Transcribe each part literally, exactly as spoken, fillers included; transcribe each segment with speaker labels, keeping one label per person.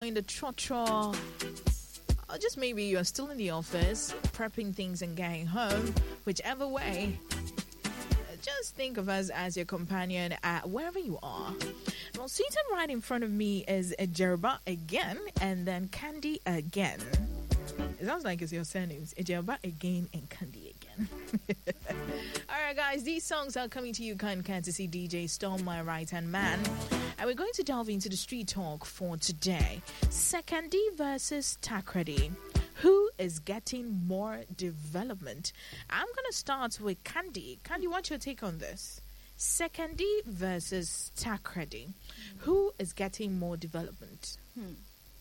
Speaker 1: in the trotro, or just maybe you're still in the office, prepping things and getting home, whichever way, just think of us as your companion at wherever you are. Well, seated right in front of me is Ejerba again, and then Candy again. It sounds like it's your surnames, Ejerba again and Candy again. Alright guys, these songs are coming to you kind courtesy D J Storm, my right hand man. And we're going to delve into the street talk for today. Sekondi versus Takoradi. Who is getting more development? I'm going to start with Candy. Candy, what's your take on this? Sekondi versus Takoradi. Who is getting more development?
Speaker 2: Hmm.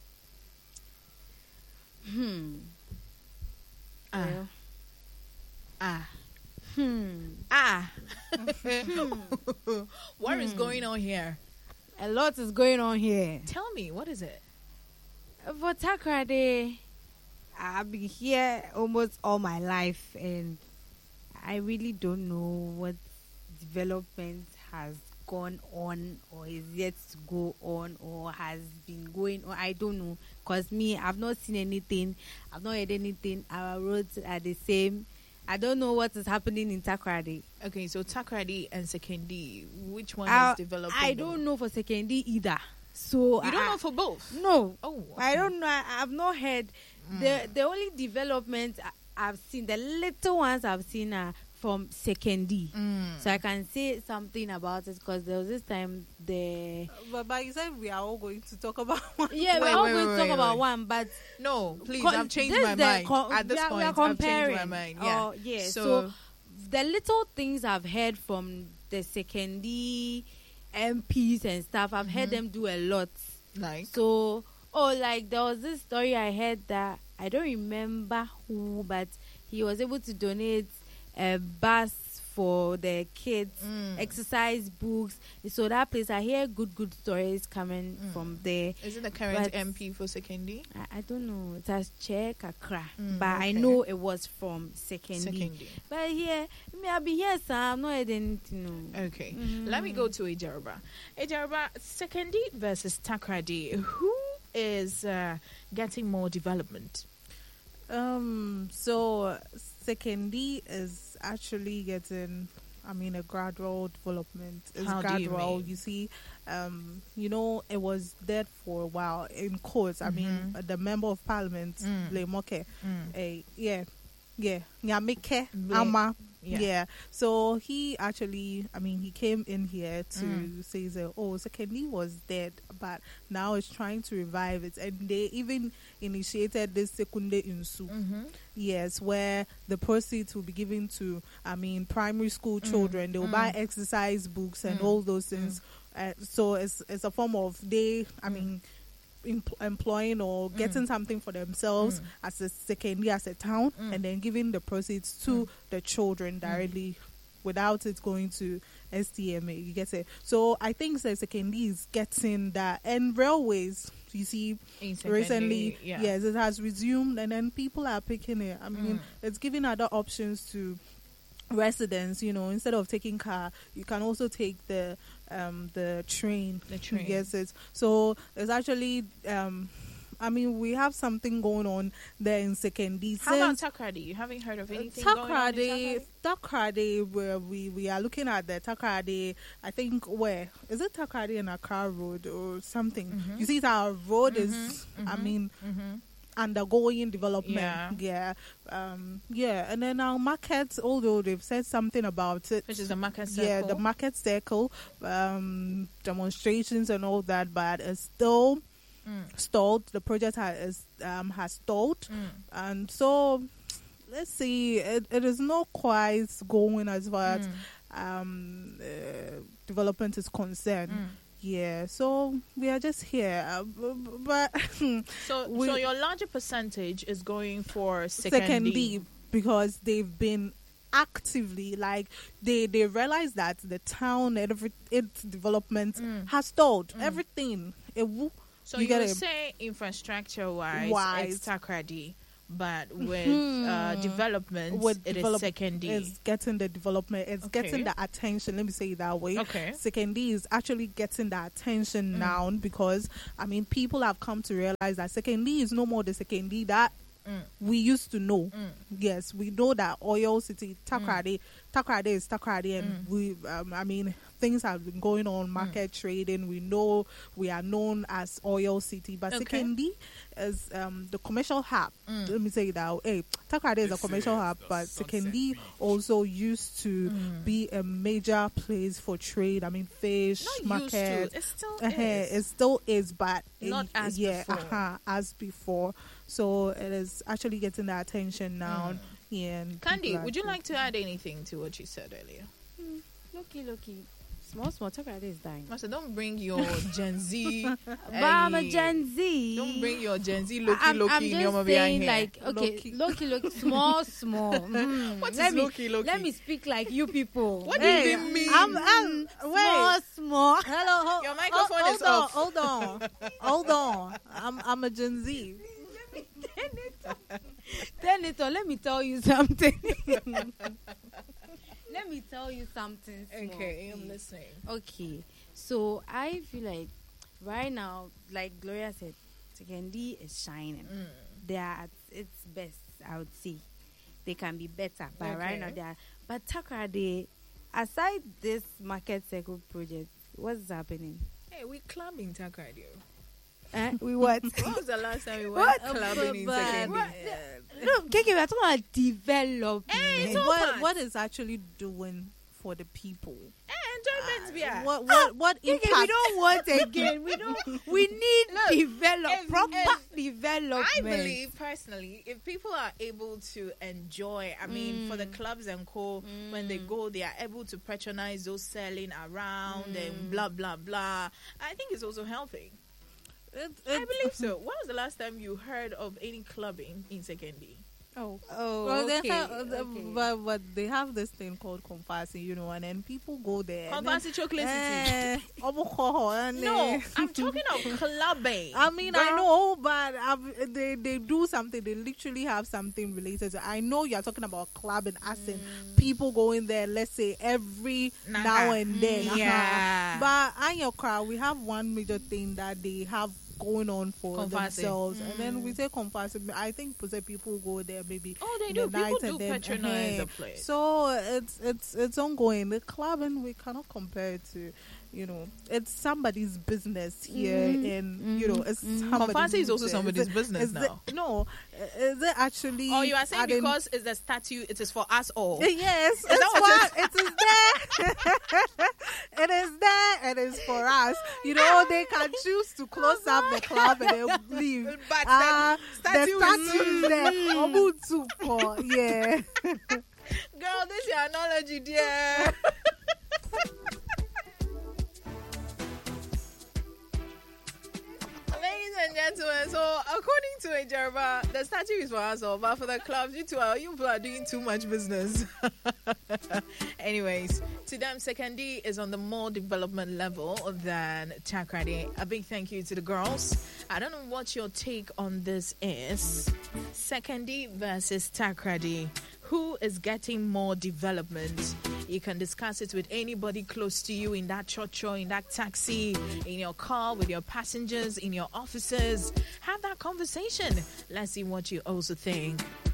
Speaker 2: Hmm.
Speaker 1: Ah.
Speaker 2: Well.
Speaker 1: Ah.
Speaker 2: Hmm.
Speaker 1: Ah. What is going on here?
Speaker 2: A lot is going on here.
Speaker 1: Tell me, what is it?
Speaker 2: For Takoradi, I've been here almost all my life, and I really don't know what development has gone on or is yet to go on or has been going on. I don't know, because me, I've not seen anything. I've not heard anything. Our roads are the same. I don't know what is happening in Takoradi.
Speaker 1: Okay, so Takoradi and Sekondi, which one
Speaker 2: I,
Speaker 1: is developing?
Speaker 2: I don't know for Sekondi either. So
Speaker 1: You don't
Speaker 2: I,
Speaker 1: know for both?
Speaker 2: No.
Speaker 1: Oh, okay.
Speaker 2: I don't know. I, I've not heard.
Speaker 1: Mm.
Speaker 2: The the only development I- I've seen, the little ones I've seen are from Sekondi.
Speaker 1: Mm.
Speaker 2: So I can say something about it, because there was this time the
Speaker 3: But, but you said we are all going to talk about one.
Speaker 2: yeah,
Speaker 1: Wait,
Speaker 2: we're all
Speaker 1: wait,
Speaker 2: going
Speaker 1: wait,
Speaker 2: to talk
Speaker 1: wait,
Speaker 2: about
Speaker 1: wait.
Speaker 2: one, but
Speaker 1: No, please,
Speaker 2: con-
Speaker 1: I've changed
Speaker 2: this
Speaker 1: my
Speaker 2: the
Speaker 1: mind.
Speaker 2: con-
Speaker 1: At this
Speaker 2: we are-
Speaker 1: point,
Speaker 2: we are
Speaker 1: I've changed
Speaker 2: comparing.
Speaker 1: my mind. Yeah.
Speaker 2: Oh, yeah.
Speaker 1: So,
Speaker 2: So, the little things I've heard from the Sekondi M Ps and stuff, I've heard
Speaker 1: Mhm.
Speaker 2: them do a lot.
Speaker 1: like,
Speaker 2: So, oh, like there was this story I heard that I don't remember who, but he was able to donate a bus for the kids,
Speaker 1: Mm.
Speaker 2: exercise books. So that place, I hear good, good stories coming
Speaker 1: Mm.
Speaker 2: from there.
Speaker 1: is it the current
Speaker 2: but-
Speaker 1: M P for Sekondi?
Speaker 2: I, I don't know. It has check Accra,
Speaker 1: Mm,
Speaker 2: but I
Speaker 1: okay.
Speaker 2: know it was from Sekondi.
Speaker 1: Sekondi.
Speaker 2: But here, me, I'll be here, sir. I'm not heard anything. No.
Speaker 1: Okay, let me go to Ejerba. Ejerba, Sekondi versus Takoradi. Who is uh, getting more development?
Speaker 3: Um. So Sekondi is actually getting, I mean, a gradual development. It's
Speaker 1: How do you
Speaker 3: gradual.
Speaker 1: mean?
Speaker 3: You see, um, you know, it was dead for a while in courts. I mean,
Speaker 1: Mhm.
Speaker 3: uh, the member of parliament,
Speaker 1: Mm.
Speaker 3: Blemoke,
Speaker 1: Mm.
Speaker 3: eh, yeah, yeah, Nyamike
Speaker 1: Ble-
Speaker 3: Ama.
Speaker 1: Yeah.
Speaker 3: Yeah. So he actually, I mean, he came in here to
Speaker 1: Mm.
Speaker 3: say that, oh, Sekondi was dead, but now it's trying to revive it. And they even initiated this Sekunde Insu.
Speaker 1: Mm-hmm.
Speaker 3: Yes, where the proceeds will be given to, I mean, primary school children. They will
Speaker 1: mm.
Speaker 3: buy exercise books and
Speaker 1: Mm.
Speaker 3: all those things. Uh, so it's it's a form of they, I
Speaker 1: Mm.
Speaker 3: mean, em- employing or getting
Speaker 1: Mm.
Speaker 3: something for themselves
Speaker 1: Mm.
Speaker 3: as a secondary, as a town,
Speaker 1: Mm.
Speaker 3: and then giving the proceeds to
Speaker 1: Mm.
Speaker 3: the children directly without it going to S T M A. You get it? So I think the secondary is getting that. And railways, you see,
Speaker 1: In Sekondi,
Speaker 3: recently,
Speaker 1: yeah.
Speaker 3: yes, it has resumed, and then people are picking it. I mean,
Speaker 1: Mm.
Speaker 3: it's giving other options to residents. You know, instead of taking car, you can also take the um the train.
Speaker 1: The train.
Speaker 3: Yes, it. So it's actually um. I mean, we have something going on there in Sekondi.
Speaker 1: How about Takoradi? You haven't heard of anything going on in
Speaker 3: Takoradi,
Speaker 1: Takoradi?
Speaker 3: Takoradi, where we, we are looking at the Takoradi, I think where is it Takoradi and Accra Road or something?
Speaker 1: Mhm.
Speaker 3: You see, our road is,
Speaker 1: Mhm,
Speaker 3: I
Speaker 1: mhm,
Speaker 3: mean,
Speaker 1: Mm-hmm.
Speaker 3: undergoing development.
Speaker 1: Yeah.
Speaker 3: Yeah, um, yeah, and then our markets, although they've said something about it,
Speaker 1: Which is the market circle.
Speaker 3: yeah, the market circle, um, demonstrations and all that, but it's still
Speaker 1: Mm.
Speaker 3: stalled. The project has um, has stalled.
Speaker 1: Mm.
Speaker 3: And so, let's see, it, it is not quite going as far as
Speaker 1: Mm.
Speaker 3: um, uh, development is concerned.
Speaker 1: Mm.
Speaker 3: Yeah, so we are just here. Uh, b- b- but
Speaker 1: So,
Speaker 3: We-
Speaker 1: so your larger percentage is going for
Speaker 3: second
Speaker 1: Sekondi.
Speaker 3: D, because they've been actively, like, they, they realize that the town and every, its development
Speaker 1: Mm.
Speaker 3: has stalled.
Speaker 1: Mm.
Speaker 3: Everything. It, w-
Speaker 1: So
Speaker 3: You
Speaker 1: you,
Speaker 3: get
Speaker 1: would
Speaker 3: it.
Speaker 1: say infrastructure wise,
Speaker 3: Wise.
Speaker 1: it's Takoradi. but with uh, development,
Speaker 3: With
Speaker 1: it
Speaker 3: develop-
Speaker 1: is Sekendi.
Speaker 3: It's getting the development. It's
Speaker 1: Okay.
Speaker 3: getting the attention. Let me say it that way.
Speaker 1: Okay.
Speaker 3: Sekendi is actually getting the attention
Speaker 1: Mm.
Speaker 3: now because I mean people have come to realize that Sekendi is no more the Sekendi that
Speaker 1: Mm.
Speaker 3: we used to know.
Speaker 1: Mm.
Speaker 3: Yes, we know that Oyo City, Takoradi, Takoradi is Takoradi, and
Speaker 1: Mm.
Speaker 3: we, um, I mean, things have been going on, market trading. We know we are known as Oyo City, but
Speaker 1: Okay.
Speaker 3: Sekendi is um, the commercial hub.
Speaker 1: Mm.
Speaker 3: Let me say that. Hey, Takoradi is a
Speaker 4: This
Speaker 3: commercial
Speaker 4: is
Speaker 3: hub,
Speaker 4: the
Speaker 3: but
Speaker 4: Sunset
Speaker 3: Sekendi
Speaker 4: Beach.
Speaker 3: also used to
Speaker 1: Mm.
Speaker 3: be a major place for trade. I mean, fish
Speaker 1: Not
Speaker 3: market.
Speaker 1: used to. It still
Speaker 3: Uh-huh,
Speaker 1: is.
Speaker 3: it still is, but
Speaker 1: Not
Speaker 3: it-
Speaker 1: as
Speaker 3: yeah,
Speaker 1: before.
Speaker 3: uh-huh, as before. So it is actually getting the attention now.
Speaker 1: Mm.
Speaker 3: Yeah, and
Speaker 1: Candy,
Speaker 3: people are
Speaker 1: would you like to
Speaker 3: taking-
Speaker 1: add anything to what you said earlier?
Speaker 2: Lucky, lucky. Small, small. Takoradi is dying.
Speaker 1: Master, don't bring your Gen Z.
Speaker 2: But I'm a
Speaker 1: eh,
Speaker 2: Gen Z.
Speaker 1: Don't bring your Gen Z Loki
Speaker 2: I'm,
Speaker 1: Loki
Speaker 2: I'm
Speaker 1: in your
Speaker 2: just
Speaker 1: mobile
Speaker 2: saying,
Speaker 1: here.
Speaker 2: like, okay,
Speaker 3: Loki.
Speaker 2: Loki, Loki, small, small. Mm.
Speaker 1: What is
Speaker 2: let me,
Speaker 1: Loki Loki?
Speaker 2: Let me speak like you people.
Speaker 1: What do you
Speaker 3: Hey,
Speaker 1: even mean?
Speaker 3: I'm, I'm,
Speaker 2: Small,
Speaker 3: wait.
Speaker 2: small.
Speaker 3: Hello, hold,
Speaker 1: Your microphone
Speaker 3: hold,
Speaker 1: is
Speaker 3: hold
Speaker 1: off.
Speaker 3: On, hold on, hold on. I'm, I'm a Gen Z.
Speaker 2: Then it all. Let me tell you something. Let me tell you something. small,
Speaker 1: Okay, I'm
Speaker 2: please.
Speaker 1: listening.
Speaker 2: Okay, so I feel like right now, like Gloria said, Sekendi is shining.
Speaker 1: Mm.
Speaker 2: They are at its best, I would say. They can be better, but right now
Speaker 1: Okay.
Speaker 2: they are. But Takoradi, aside this market circle project, what's happening?
Speaker 1: Hey, we club in Takoradi.
Speaker 2: Eh? We what?
Speaker 1: When was the last time we went
Speaker 2: What?
Speaker 1: clubbing in
Speaker 3: But-
Speaker 1: Sekendi?
Speaker 3: but-
Speaker 2: No, Keke, we're talking about development.
Speaker 1: Hey, so-
Speaker 3: What,
Speaker 1: part.
Speaker 3: what is actually doing for the people?
Speaker 1: Eh, enjoyment, yeah.
Speaker 3: What, what, what
Speaker 2: Keke,
Speaker 3: impact?
Speaker 2: we don't want again. We don't. We need
Speaker 1: Look,
Speaker 2: develop
Speaker 1: if-
Speaker 2: proper
Speaker 1: if-
Speaker 2: development.
Speaker 1: I believe personally, if people are able to enjoy, I mean, for the clubs and co, when they go, they are able to patronize those selling around and blah blah blah. I think it's also healthy.
Speaker 3: It,
Speaker 1: I
Speaker 3: it-
Speaker 1: believe so. When was the last time you heard of any clubbing in Sekendi?
Speaker 3: Oh.
Speaker 2: Oh,
Speaker 3: Well,
Speaker 2: okay.
Speaker 3: they have, uh,
Speaker 2: okay.
Speaker 3: but, but they have this thing called Confasi, you know, and then people go there. and then-
Speaker 1: Conversi chocolate city.
Speaker 3: Eh, omokoho, and
Speaker 1: No,
Speaker 3: then-
Speaker 1: I'm talking of clubbing.
Speaker 3: I mean, I
Speaker 1: Girl.
Speaker 3: know, but um, they they do something. They literally have something related to. I know you're talking about clubbing, as in people go in there. Let's say every
Speaker 1: Nah.
Speaker 3: now and then. uh-huh.
Speaker 1: Yeah.
Speaker 3: But Anyokra, we have one major thing that they have going on for
Speaker 1: Confasi.
Speaker 3: themselves, and then we say Confasi. I think Pose people go there maybe.
Speaker 1: Oh, they
Speaker 3: in
Speaker 1: do.
Speaker 3: the
Speaker 1: People
Speaker 3: night
Speaker 1: do
Speaker 3: and then,
Speaker 1: patronize
Speaker 3: eh,
Speaker 1: the place.
Speaker 3: So it's it's it's ongoing. The clubbing we cannot compare it to. You know, it's somebody's business here, and you know, it's somebody's
Speaker 1: Confasi is also
Speaker 3: business.
Speaker 1: somebody's
Speaker 3: Is it-
Speaker 1: business
Speaker 3: is it-
Speaker 1: now.
Speaker 3: no, is it actually?
Speaker 1: Oh, you are saying
Speaker 3: adding-
Speaker 1: because it's a statue, it is for us all.
Speaker 3: Yes,
Speaker 1: that
Speaker 3: it's
Speaker 1: what
Speaker 3: what it is there. It is there. It is for us. You know, they can choose to close up the club and then leave.
Speaker 1: But
Speaker 3: Ah,
Speaker 1: the
Speaker 3: the
Speaker 1: statue
Speaker 3: statue
Speaker 1: is-
Speaker 3: is there. Omutu for- Yeah.
Speaker 1: Girl, this is your analogy, dear. Ladies and gentlemen, so according to Ejerba, the statue is for us all, but for the clubs, you two are you people are doing too much business. Anyways, to them, Sekendi is on the more development level than Takoradi. A big thank you to the girls. I don't know what your take on this is. Sekendi versus Takoradi. Who is getting more development? You can discuss it with anybody close to you in that chocho, in that taxi, in your car, with your passengers, in your offices. Have that conversation. Let's see what you also think.